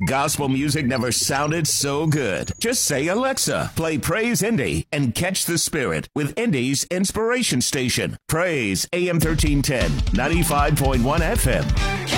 Gospel music never sounded so good. Just say, Alexa, play Praise Indy and catch the spirit with Indy's inspiration station. Praise AM 1310, 95.1 FM.